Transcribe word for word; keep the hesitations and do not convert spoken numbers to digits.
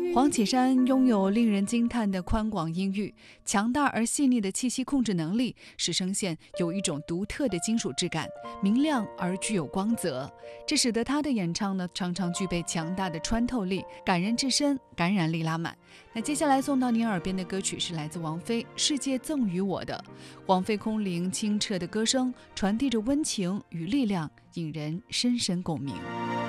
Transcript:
黄绮珊拥有令人惊叹的宽广音域，强大而细腻的气息控制能力，使声线有一种独特的金属质感，明亮而具有光泽。这使得她的演唱呢，常常具备强大的穿透力，感人至深，感染力拉满。那接下来送到您耳边的歌曲是来自王菲《世界赠予我的》。王菲空灵清澈的歌声传递着温情与力量，引人深深共鸣。